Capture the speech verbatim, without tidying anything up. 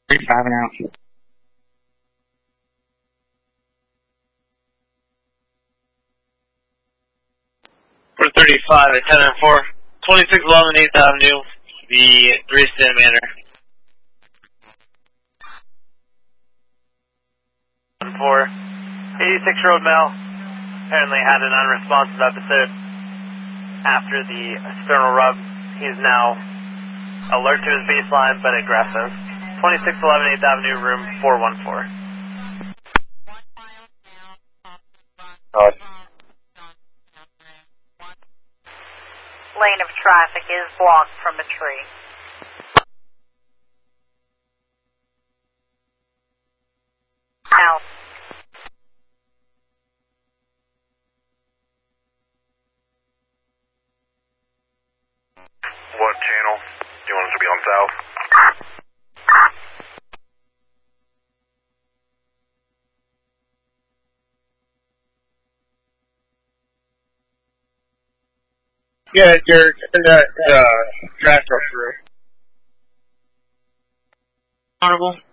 thirty-five now. four thirty-five at ten and four. twenty-six eleven eighth Avenue, the three stand manor. four. eighty-six-year-old male apparently had an unresponsive episode after the sternal rub. He's now alert to his baseline but aggressive. twenty-six eleven eighth Avenue, room four one four. Uh, Lane of traffic is blocked from a tree. Out. what channel? Do you want us to be on south? Yeah, you're in that uh, draft through. Honorable.